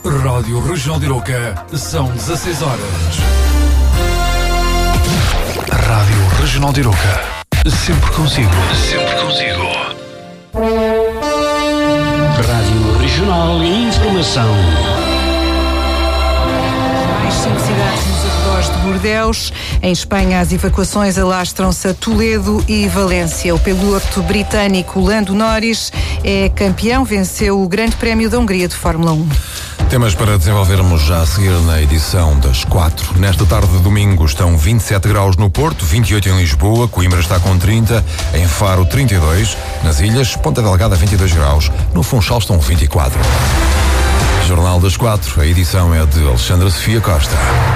Rádio Regional de Iroca, são 16 horas. Rádio Regional de Iroca, sempre consigo. Sempre consigo. Rádio Regional e Informação. Mais 5 cidades nos arredores de Bordeus. Em Espanha, as evacuações alastram-se a Toledo e Valência. O piloto britânico Lando Norris é campeão, venceu o Grande Prémio da Hungria de Fórmula 1. Temas para desenvolvermos já a seguir na edição das 4. Nesta tarde de domingo estão 27 graus no Porto, 28 em Lisboa, Coimbra está com 30, em Faro 32, nas Ilhas, Ponta Delgada 22 graus, no Funchal estão 24. Jornal das 4, a edição é de Alexandra Sofia Costa.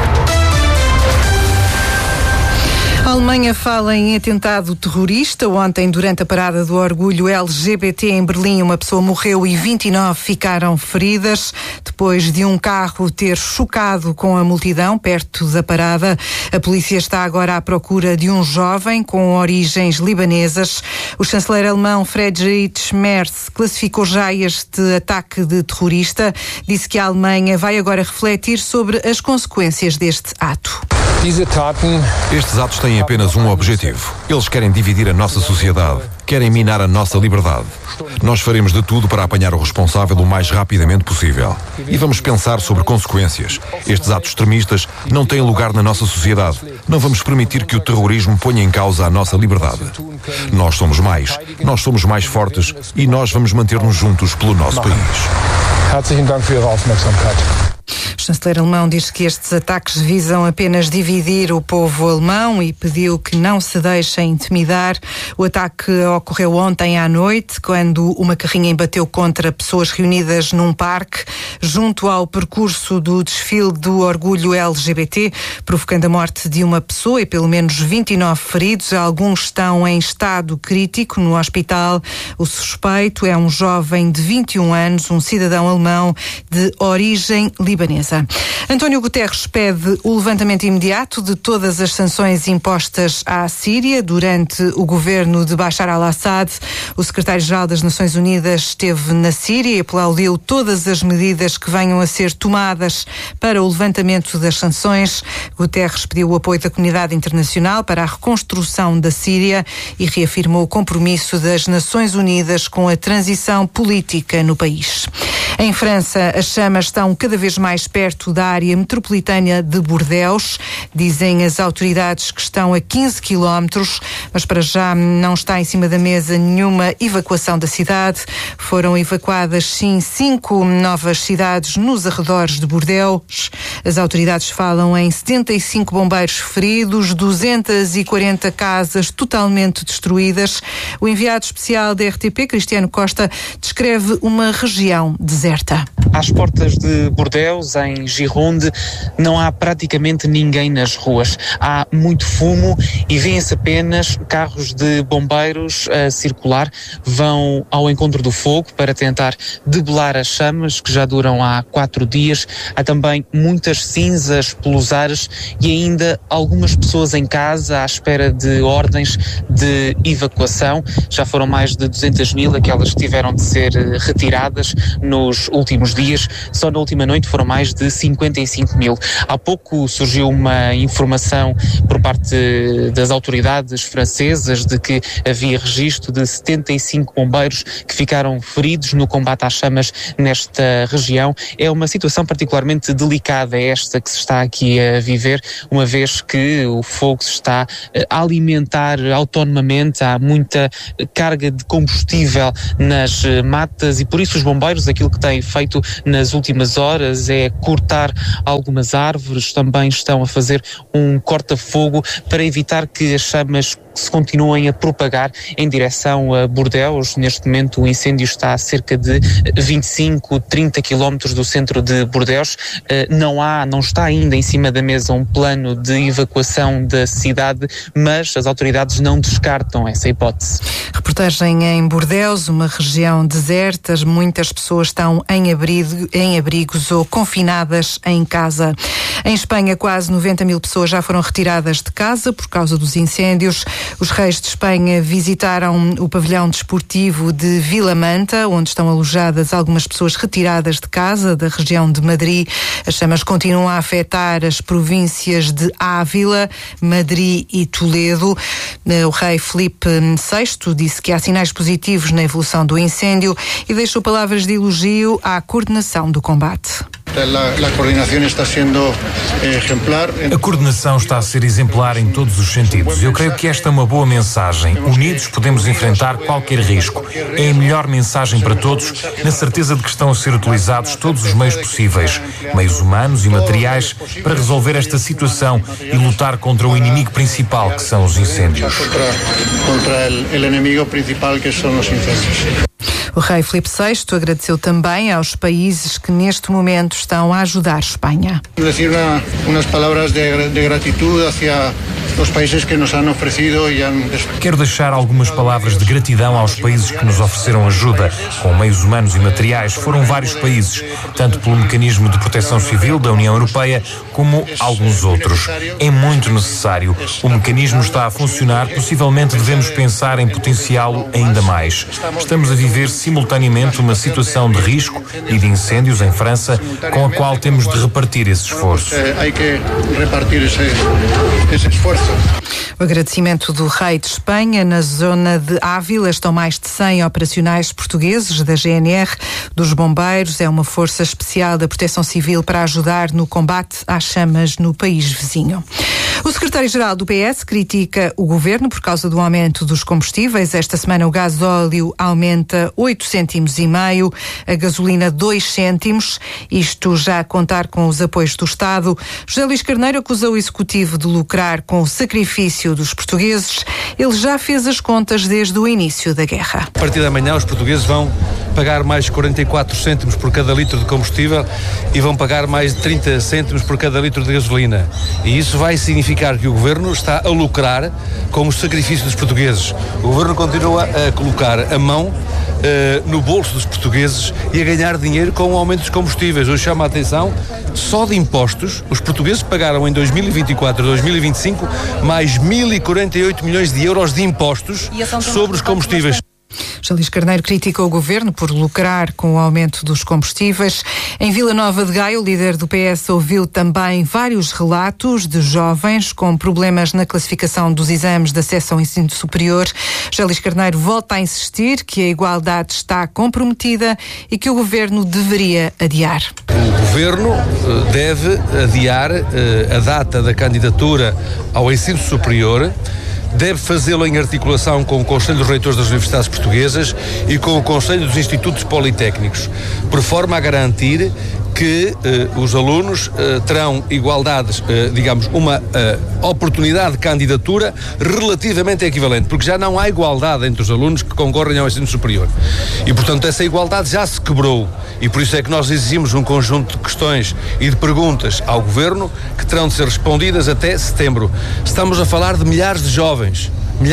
A Alemanha fala em atentado terrorista. Ontem, durante a parada do orgulho LGBT em Berlim, uma pessoa morreu e 29 ficaram feridas, depois de um carro ter chocado com a multidão perto da parada. A polícia está agora à procura de um jovem com origens libanesas. O chanceler alemão Friedrich Merz classificou já este ataque de terrorista. Disse que a Alemanha vai agora refletir sobre as consequências deste ato. Estes atos têm apenas um objetivo. Eles querem dividir a nossa sociedade, querem minar a nossa liberdade. Nós faremos de tudo para apanhar o responsável o mais rapidamente possível. E vamos pensar sobre consequências. Estes atos extremistas não têm lugar na nossa sociedade. Não vamos permitir que o terrorismo ponha em causa a nossa liberdade. Nós somos mais fortes e nós vamos manter-nos juntos pelo nosso país. Herzlichen Dank für Ihre Aufmerksamkeit. O chanceler alemão diz que estes ataques visam apenas dividir o povo alemão e pediu que não se deixem intimidar. O ataque ocorreu ontem à noite, quando uma carrinha embateu contra pessoas reunidas num parque, junto ao percurso do desfile do orgulho LGBT, provocando a morte de uma pessoa e pelo menos 29 feridos. Alguns estão em estado crítico no hospital. O suspeito é um jovem de 21 anos, um cidadão alemão de origem libanesa. António Guterres pede o levantamento imediato de todas as sanções impostas à Síria durante o governo de Bashar al-Assad. O secretário-geral das Nações Unidas esteve na Síria e aplaudiu todas as medidas que venham a ser tomadas para o levantamento das sanções. Guterres pediu o apoio da comunidade internacional para a reconstrução da Síria e reafirmou o compromisso das Nações Unidas com a transição política no país. Em França, as chamas estão cada vez mais perto da área metropolitana de Bordeus. Dizem as autoridades que estão a 15 quilómetros, mas para já não está em cima da mesa nenhuma evacuação da cidade. Foram evacuadas, sim, 5 novas cidades nos arredores de Bordeus. As autoridades falam em 75 bombeiros feridos, 240 casas totalmente destruídas. O enviado especial da RTP, Cristiano Costa, descreve uma região deserta. Às portas de Bordeus, em Gironde, não há praticamente ninguém nas ruas. Há muito fumo e vêem-se apenas carros de bombeiros a circular. Vão ao encontro do fogo para tentar debelar as chamas, que já duram há 4 dias. Há também muitas cinzas pelos ares e ainda algumas pessoas em casa à espera de ordens de evacuação. Já foram mais de 200.000 aquelas que tiveram de ser retiradas nos últimos dias. Só na última noite foram mais de 55.000. Há pouco surgiu uma informação por parte das autoridades francesas de que havia registro de 75 bombeiros que ficaram feridos no combate às chamas nesta região. É uma situação particularmente delicada esta que se está aqui a viver, uma vez que o fogo se está a alimentar autonomamente, há muita carga de combustível nas matas e por isso os bombeiros, aquilo que têm feito nas últimas horas é cortar algumas árvores, também estão a fazer um corta-fogo para evitar que as chamas se continuem a propagar em direção a Bordeus. Neste momento o incêndio está a cerca de 25-30 quilómetros do centro de Bordeus. Não está ainda em cima da mesa um plano de evacuação da cidade, mas as autoridades não descartam essa hipótese. Reportagem em Bordeus, uma região deserta. Muitas pessoas estão estão em abrigos ou confinadas em casa. Em Espanha, quase 90 mil pessoas já foram retiradas de casa por causa dos incêndios. Os reis de Espanha visitaram o pavilhão desportivo de Vilamanta, onde estão alojadas algumas pessoas retiradas de casa da região de Madrid. As chamas continuam a afetar as províncias de Ávila, Madrid e Toledo. O rei Filipe VI disse que há sinais positivos na evolução do incêndio e deixou palavras de elogio à coordenação do combate. A coordenação está a ser exemplar em todos os sentidos. Eu creio que esta é uma boa mensagem. Unidos podemos enfrentar qualquer risco. É a melhor mensagem para todos, na certeza de que estão a ser utilizados todos os meios possíveis, meios humanos e materiais, para resolver esta situação e lutar contra o inimigo principal, que são os incêndios. O rei Filipe VI agradeceu também aos países que neste momento estão a ajudar Espanha. Dizer umas palavras de gratidão hacia os países que nos han oferecido e han... Quero deixar algumas palavras de gratidão aos países que nos ofereceram ajuda, com meios humanos e materiais. Foram vários países, tanto pelo mecanismo de proteção civil da União Europeia, como alguns outros. É muito necessário. O mecanismo está a funcionar, possivelmente devemos pensar em potenciá-lo ainda mais. Estamos a viver simultaneamente uma situação de risco e de incêndios em França, com a qual temos de repartir esse esforço. Há que repartir esse esforço. O agradecimento do rei de Espanha. Na zona de Ávila estão mais de 100 operacionais portugueses da GNR, dos bombeiros. É uma força especial da Proteção Civil para ajudar no combate às chamas no país vizinho. O secretário-geral do PS critica o governo por causa do aumento dos combustíveis. Esta semana o gasóleo aumenta 8,5 cêntimos, a gasolina 2 cêntimos, isto já a contar com os apoios do Estado. José Luís Carneiro acusou o Executivo de lucrar com o sacrifício dos portugueses. Ele já fez as contas desde o início da guerra. A partir da manhã os portugueses vão pagar mais 44 cêntimos por cada litro de combustível e vão pagar mais de 30 cêntimos por cada litro de gasolina. E isso vai significar que o Governo está a lucrar com o sacrifício dos portugueses. O Governo continua a colocar a mão no bolso dos portugueses e a ganhar dinheiro com o aumento dos combustíveis. Hoje chama a atenção, só de impostos, os portugueses pagaram em 2024 e 2025 mais 1.048 milhões de euros de impostos sobre os combustíveis. José Luís Carneiro critica o governo por lucrar com o aumento dos combustíveis. Em Vila Nova de Gaia, o líder do PS ouviu também vários relatos de jovens com problemas na classificação dos exames de acesso ao ensino superior. José Luís Carneiro volta a insistir que a igualdade está comprometida e que o governo deveria adiar. O governo deve adiar a data da candidatura ao ensino superior. Deve fazê-lo em articulação com o Conselho dos Reitores das Universidades Portuguesas e com o Conselho dos Institutos Politécnicos, por forma a garantir que os alunos terão igualdades, uma oportunidade de candidatura relativamente equivalente, porque já não há igualdade entre os alunos que concorrem ao ensino superior. E, portanto, essa igualdade já se quebrou. E por isso é que nós exigimos um conjunto de questões e de perguntas ao Governo que terão de ser respondidas até setembro. Estamos a falar de milhares de jovens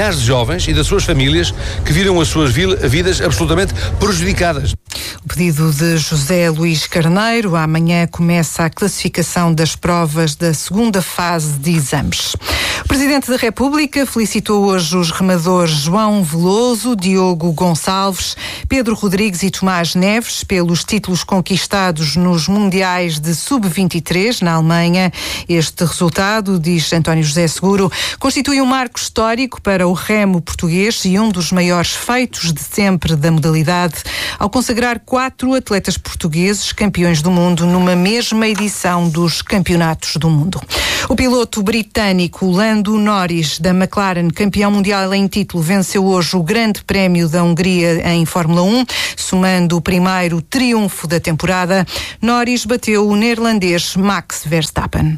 e das suas famílias que viram as suas vidas absolutamente prejudicadas. O pedido de José Luís Carneiro. Amanhã começa a classificação das provas da segunda fase de exames. O Presidente da República felicitou hoje os remadores João Veloso, Diogo Gonçalves, Pedro Rodrigues e Tomás Neves pelos títulos conquistados nos Mundiais de Sub-23 na Alemanha. Este resultado, diz António José Seguro, constitui um marco histórico para o remo português e um dos maiores feitos de sempre da modalidade, ao consagrar 4 atletas portugueses campeões do mundo numa mesma edição dos Campeonatos do Mundo. O piloto britânico Lando Norris, da McLaren, campeão mundial em título, venceu hoje o Grande Prémio da Hungria em Fórmula 1, somando o primeiro triunfo da temporada. Norris bateu o neerlandês Max Verstappen.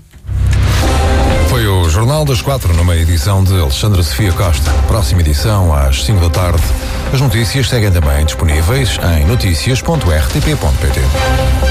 Foi o Jornal das 4, numa edição de Alexandra Sofia Costa. Próxima edição às 5 da tarde. As notícias seguem também disponíveis em noticias.rtp.pt.